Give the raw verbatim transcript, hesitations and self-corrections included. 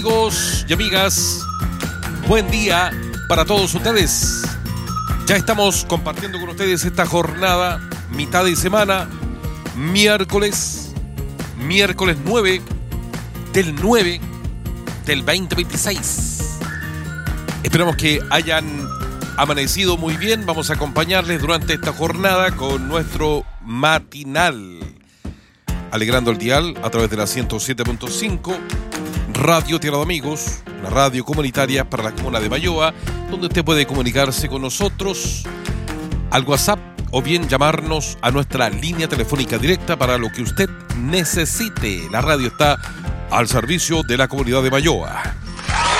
Amigos y amigas, buen día para todos ustedes. Ya estamos compartiendo con ustedes esta jornada, mitad de semana, miércoles, miércoles nueve del nueve del veinte veintiséis. Esperamos que hayan amanecido muy bien. Vamos a acompañarles durante esta jornada con nuestro matinal, alegrando el dial a través de la ciento siete punto cinco. Radio Tierra de Amigos, una radio comunitaria para la comuna de Mayoa, donde usted puede comunicarse con nosotros al WhatsApp o bien llamarnos a nuestra línea telefónica directa para lo que usted necesite. La radio está al servicio de la comunidad de Mayoa.